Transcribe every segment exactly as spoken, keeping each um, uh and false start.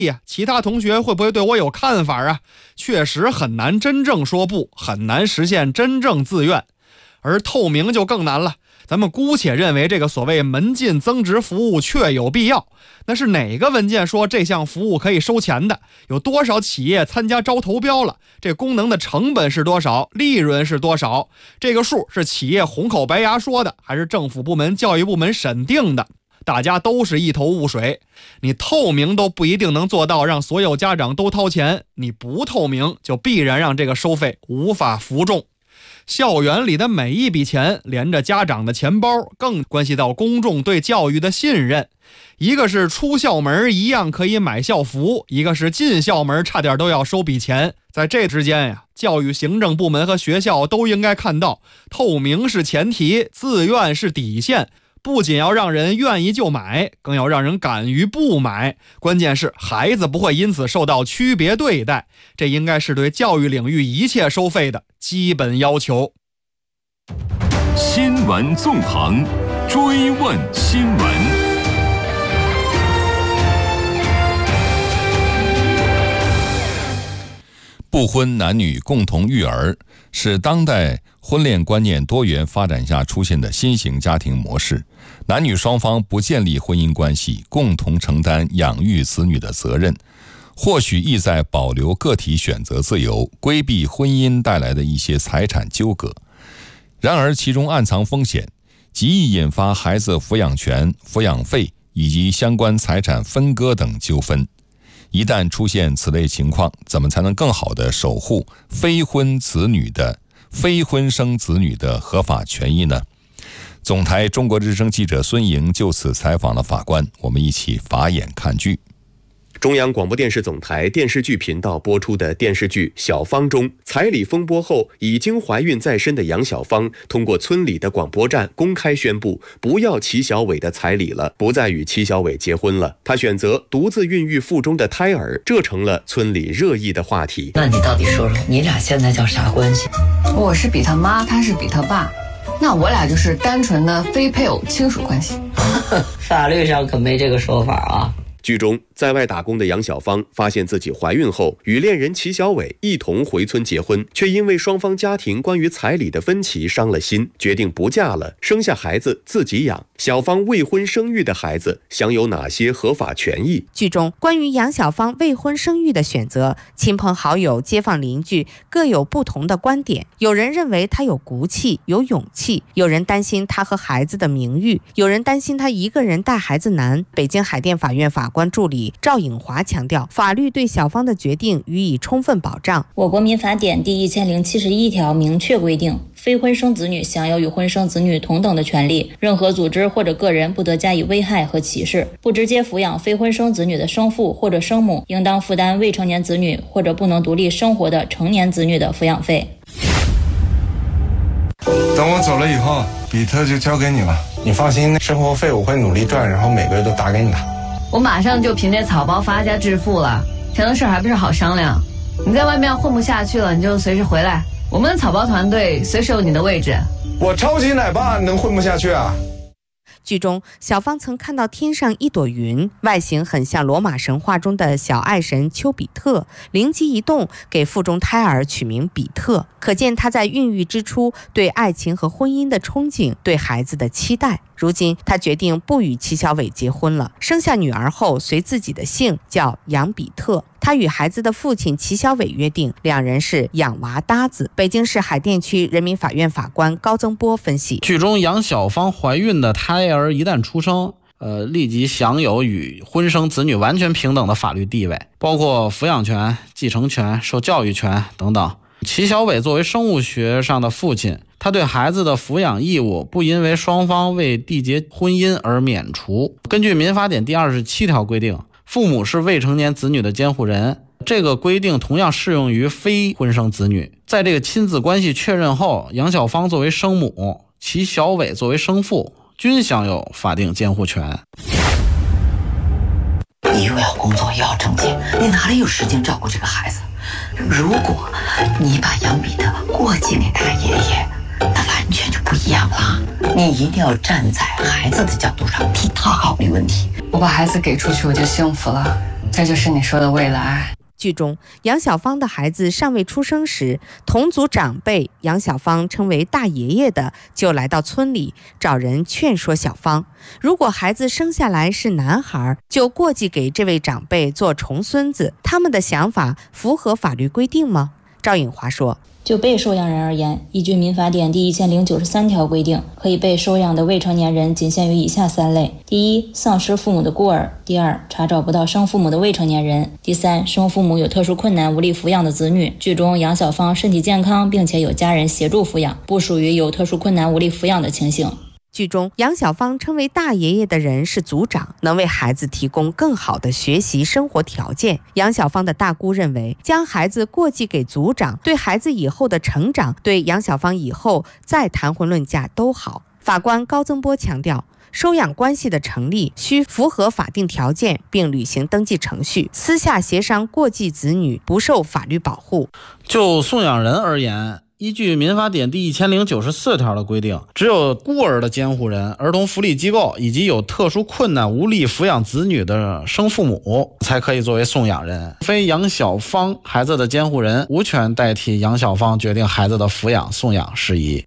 呀，其他同学会不会对我有看法啊？确实很难真正说不，很难实现真正自愿。而透明就更难了，咱们姑且认为这个所谓门禁增值服务确有必要，那是哪个文件说这项服务可以收钱的？有多少企业参加招投标了？这功能的成本是多少？利润是多少？这个数是企业红口白牙说的，还是政府部门教育部门审定的？大家都是一头雾水，你透明都不一定能做到让所有家长都掏钱，你不透明就必然让这个收费无法服众。校园里的每一笔钱连着家长的钱包，更关系到公众对教育的信任。一个是出校门一样可以买校服，一个是进校门差点都要收笔钱。在这之间呀，教育行政部门和学校都应该看到，透明是前提，自愿是底线。不仅要让人愿意就买，更要让人敢于不买。关键是孩子不会因此受到区别对待，这应该是对教育领域一切收费的基本要求。 新闻纵横，追问新闻。不婚男女共同育儿是当代婚恋观念多元发展下出现的新型家庭模式，男女双方不建立婚姻关系，共同承担养育子女的责任，或许意在保留个体选择自由，规避婚姻带来的一些财产纠葛。然而其中暗藏风险，极易引发孩子抚养权、抚养费以及相关财产分割等纠纷。一旦出现此类情况，怎么才能更好地守护非婚子女的非婚生子女的合法权益呢？总台中国之声记者孙莹就此采访了法官，我们一起法眼看剧。 中央广播电视总台电视剧频道播出的电视剧《小芳》中，彩礼风波后已经怀孕在身的杨小芳，通过村里的广播站公开宣布不要齐小伟的彩礼了，不再与齐小伟结婚了。她选择独自孕育腹中的胎儿，这成了村里热议的话题。 那你到底说说，你俩现在叫啥关系？ 我是比他妈，他是比他爸，那我俩就是单纯的非配偶亲属关系。 法律上可没这个说法啊。 剧中在外打工的杨小芳发现自己怀孕后，与恋人齐小伟一同回村结婚，却因为双方家庭关于彩礼的分歧伤了心，决定不嫁了，生下孩子自己养。小芳未婚生育的孩子享有哪些合法权益？ 剧中关于杨小芳未婚生育的选择，亲朋好友、街坊邻居各有不同的观点。有人认为她有骨气、有勇气，有人担心她和孩子的名誉，有人担心她一个人带孩子难。北京海淀法院法官助理赵颖华强调，法律对小芳的决定予以充分保障。 我国民法典第一千零七十一条明确规定，非婚生子女享有与婚生子女同等的权利，任何组织或者个人不得加以危害和歧视。不直接抚养非婚生子女的生父或者生母，应当负担未成年子女或者不能独立生活的成年子女的抚养费。 等我走了以后，比特就交给你了，你放心，生活费我会努力赚，然后每个月都打给你的。 我马上就凭这草包发家致富了，钱的事还不是好商量。你在外面混不下去了，你就随时回来，我们的草包团队随时有你的位置。 我超级奶爸能混不下去啊？ 剧中，小芳曾看到天上一朵云，外形很像罗马神话中的小爱神丘比特，灵机一动，给腹中胎儿取名比特。可见她在孕育之初对爱情和婚姻的憧憬，对孩子的期待。如今，她决定不与齐小伟结婚了，生下女儿后随自己的姓，叫杨比特。她与孩子的父亲齐小伟约定，两人是养娃搭子。北京市海淀区人民法院法官高增波分析， 剧中杨小芳怀孕的胎儿一旦出生，呃，立即享有与婚生子女完全平等的法律地位，包括抚养权、继承权、受教育权等等。齐小伟作为生物学上的父亲，他对孩子的抚养义务不因为双方未缔结婚姻而免除。根据民法典第二十七条规定，父母是未成年子女的监护人，这个规定同样适用于非婚生子女。在这个亲子关系确认后，杨小芳作为生母，齐小伟作为生父，均享有法定监护权。 你又要工作又要挣钱，你哪里有时间照顾这个孩子？如果你把杨比特过继给他爷爷，那完全就不一样了。你一定要站在孩子的角度上替他考虑问题。 我把孩子给出去，我就幸福了。 这就是你说的未来。 剧中，杨小芳的孩子尚未出生时，同族长辈杨小芳称为大爷爷的就来到村里找人劝说小芳，如果孩子生下来是男孩，就过继给这位长辈做重孙子。他们的想法符合法律规定吗？赵颖华说， 就被收养人而言，依据民法典第一千零九十三条规定，可以被收养的未成年人仅限于以下三类：第一，丧失父母的孤儿；第二，查找不到生父母的未成年人；第三，生父母有特殊困难无力抚养的子女。剧中杨小芳身体健康，并且有家人协助抚养，不属于有特殊困难无力抚养的情形。 剧中杨小芳称为大爷爷的人是族长，能为孩子提供更好的学习生活条件。杨小芳的大姑认为，将孩子过继给族长，对孩子以后的成长，对杨小芳以后再谈婚论嫁都好。法官高增波强调，收养关系的成立需符合法定条件，并履行登记程序，私下协商过继子女不受法律保护。 就送养人而言，依据民法典第一千零九十四条的规定，只有孤儿的监护人、儿童福利机构以及有特殊困难无力抚养子女的生父母才可以作为送养人。非杨小芳孩子的监护人无权代替杨小芳决定孩子的抚养送养事宜。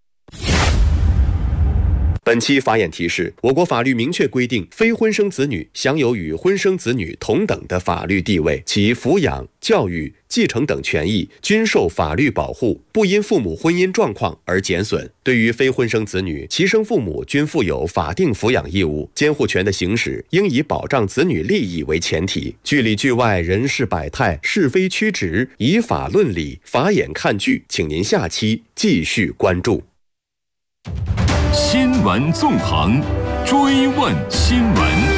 本期法眼提示：我国法律明确规定，非婚生子女享有与婚生子女同等的法律地位，其抚养、教育、继承等权益均受法律保护，不因父母婚姻状况而减损。对于非婚生子女，其生父母均负有法定抚养义务，监护权的行使应以保障子女利益为前提。剧里剧外，人事百态，是非曲直，以法论理，法眼看剧，请您下期继续关注。 新闻纵横，追问新闻。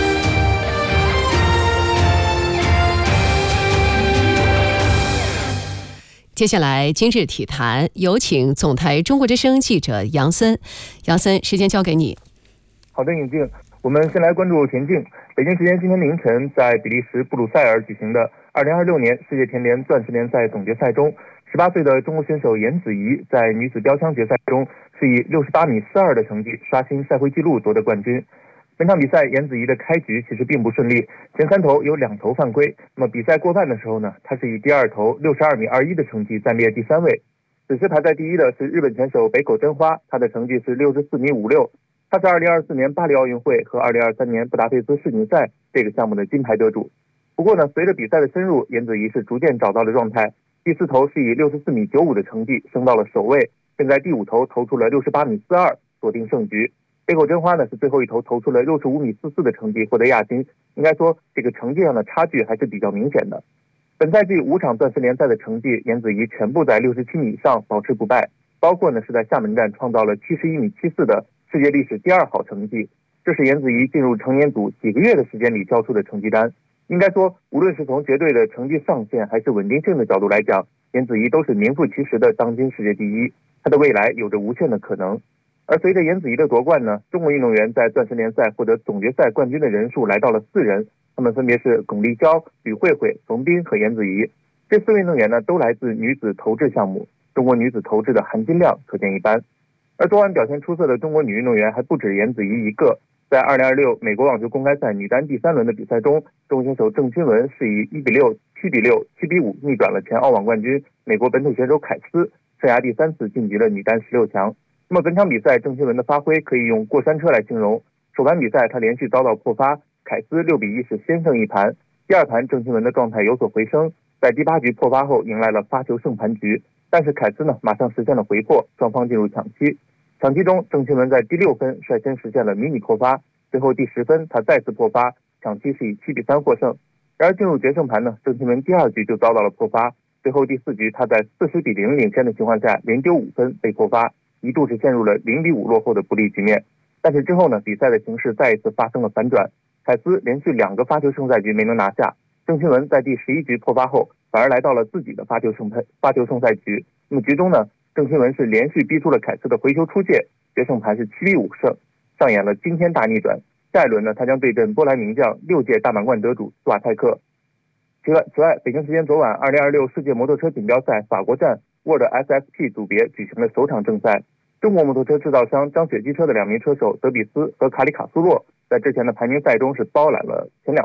接下来今日体坛，有请总台中国之声记者杨森。杨森，时间交给你。 好的，尹静，我们先来关注田径。北京时间今天凌晨，在比利时布鲁塞尔举行的二零二六年世界田联钻石联赛总决赛中，十八岁的中国选手严子怡在女子标枪决赛中是以六十八米四二的成绩刷新赛会纪录夺得冠军。本场比赛严子怡的开局其实并不顺利，前三投有两投犯规，那么比赛过半的时候呢，她是以第二投六十二米二一的成绩暂列第三位。此时排在第一的是日本选手北口真花，她的成绩是六十四米五六，她是二零二四年巴黎奥运会和二零二三年布达佩斯世锦赛这个项目的金牌得主。不过呢，随着比赛的深入，严子怡是逐渐找到了状态，第四投是以六十四米九五的成绩升到了首位，并在第五投投出了六十八米四二，锁定胜局。北口真花呢是最后一投投出了六十五米四四的成绩，获得亚军。应该说这个成绩上的差距还是比较明显的。本赛季五场钻石联赛的成绩，严子怡全部在六十七米以上保持不败，包括呢是在厦门站创造了七十一米七四的世界历史第二好成绩。这是严子怡进入成年组几个月的时间里交出的成绩单。应该说，无论是从绝对的成绩上限还是稳定性的角度来讲，严子怡都是名副其实的当今世界第一，她的未来有着无限的可能。而随着严子怡的夺冠呢，中国运动员在钻石联赛获得总决赛冠军的人数来到了四人，他们分别是巩立姣、吕慧慧、冯彬和严子怡。这四位运动员呢，都来自女子投掷项目，中国女子投掷的含金量可见一斑。而昨晚表现出色的中国女运动员还不止严子怡一个。在二零二六美国网球公开赛女单第三轮的比赛中，中国选手郑钦文是以一比六、七比六、七比五逆转了前澳网冠军美国本土选手凯斯，生涯第三次晋级了女单十六强。那么本场比赛郑钦文的发挥可以用过山车来形容。首盘比赛她连续遭到破发，凯斯六比一是先胜一盘。第二盘郑钦文的状态有所回升，在第八局破发后迎来了发球胜盘局，但是凯斯呢马上实现了回破，双方进入抢七。抢七中，郑钦文在第六分率先实现了迷你破发，最后第十分他再次破发，抢七是以七比三获胜。然而进入决胜盘呢，郑钦文第二局就遭到了破发，最后第四局他在四十比零领先的情况下连丢五分被破发，一度是陷入了零比五落后的不利局面。但是之后呢，比赛的形势再一次发生了反转，凯斯连续两个发球胜赛局没能拿下，郑钦文在第十一局破发后反而来到了自己的发球胜发球胜赛局。那么局中呢，郑钦文是连续逼出了凯斯的回球出界，决胜盘是七比五胜，上演了惊天大逆转。下一轮呢，他将对阵波兰名将六届大满贯得主斯瓦泰克。此外，此外，北京时间昨晚，二零二六世界摩托车锦标赛法国站 World S S P 组别举行了首场正赛。中国摩托车制造商张雪机车的两名车手德比斯和卡里卡苏洛在之前的排名赛中是包揽了前两位。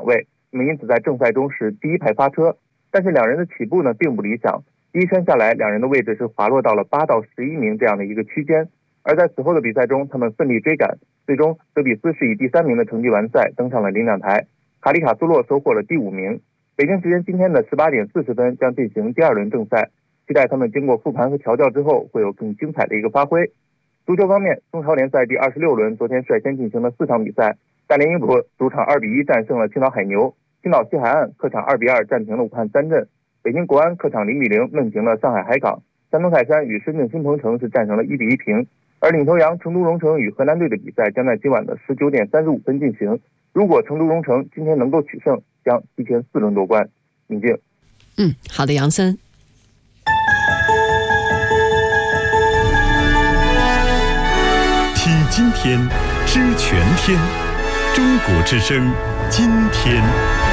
那么因此在正赛中是第一排发车，但是两人的起步呢并不理想，第一圈下来两人的位置是滑落到了八到十一名这样的一个区间，而在此后的比赛中他们奋力追赶，最终德比斯是以第三名的成绩完赛，登上了领奖台，卡里卡斯洛收获了第五名。北京时间今天的十八点四十分将进行第二轮正赛，期待他们经过复盘和调教之后会有更精彩的一个发挥。足球方面，中超联赛第二十六轮昨天率先进行了四场比赛，大连英博主场二比一战胜了青岛海牛，青岛西海岸客场二比二战平了武汉三镇，北京国安客场零比零闷平了上海海港，山东泰山与深圳新鹏城是战成了一比一平。而领头羊成都蓉城与河南队的比赛将在今晚的十九点三十五分进行，如果成都蓉城今天能够取胜，将提前四轮夺冠。宁静。 嗯，好的，杨森。 听今天，知全天，中国之声，今天。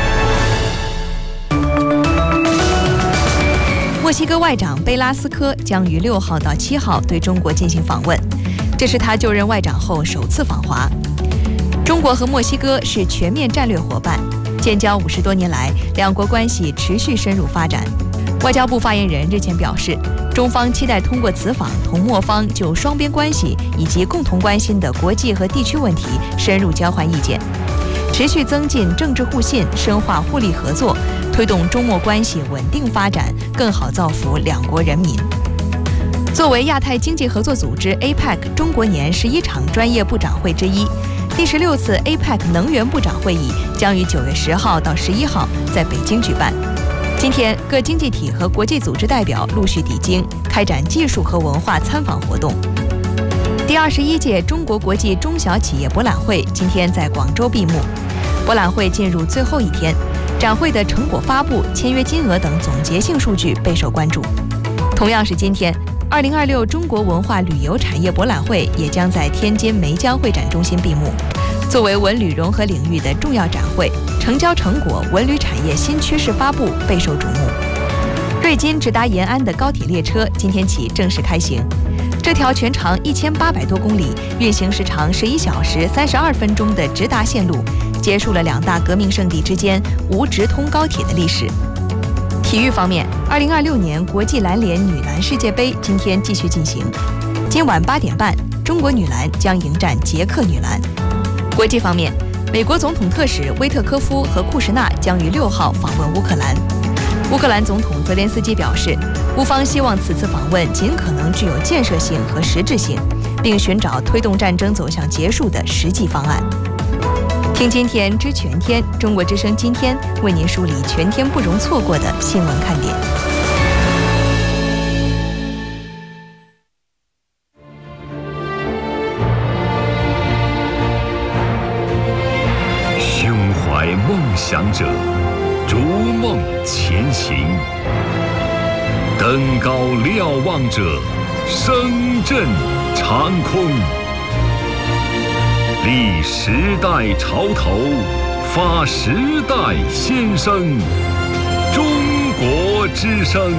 墨西哥外长贝拉斯科将于六号到七号对中国进行访问，这是他就任外长后首次访华。中国和墨西哥是全面战略伙伴，建交五十多年来，两国关系持续深入发展。外交部发言人日前表示，中方期待通过此访同墨方就双边关系以及共同关心的国际和地区问题深入交换意见，持续增进政治互信，深化互利合作，推动中墨关系稳定发展，更好造福两国人民。作为亚太经济合作组织 A P E C 中国年十一场专业部长会之一，第十六次 A P E C 能源部长会议将于九月十号到十一号在北京举办。今天，各经济体和国际组织代表陆续抵京，开展技术和文化参访活动。第二十一届中国国际中小企业博览会今天在广州闭幕，博览会进入最后一天，展会的成果发布、签约金额等总结性数据备受关注。同样是今天，二零二六中国文化旅游产业博览会也将在天津梅江会展中心闭幕。作为文旅融合领域的重要展会，成交成果、文旅产业新趋势发布备受瞩目。瑞金直达延安的高铁列车今天起正式开行，这条全长一千八百多公里、运行时长十一小时三十二分钟的直达线路，结束了两大革命圣地之间无直通高铁的历史。体育方面，二零二六年国际篮联女篮世界杯今天继续进行。今晚八点半，中国女篮将迎战捷克女篮。国际方面，美国总统特使威特科夫和库什纳将于六号访问乌克兰。乌克兰总统泽连斯基表示，乌方希望此次访问尽可能具有建设性和实质性，并寻找推动战争走向结束的实际方案。听今天知全天，中国之声今天为您梳理全天不容错过的新闻看点。 胸怀梦想者，逐梦前行；登高瞭望者，声震长空。立时代潮头，发时代先声。中国之声。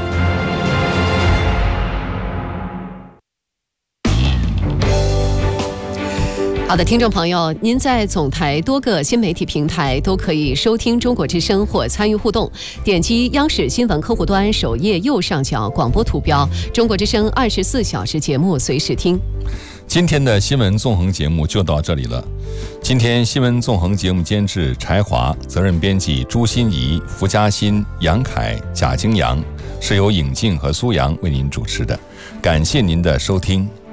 好的，听众朋友，您在总台多个新媒体平台都可以收听中国之声或参与互动，点击央视新闻客户端首页右上角广播图标，中国之声二十四小时节目随时听。 今天的新闻纵横节目就到这里了。今天新闻纵横节目监制柴华，责任编辑朱欣怡、福嘉欣、杨凯、贾京阳，是由尹静和苏阳为您主持的。感谢您的收听。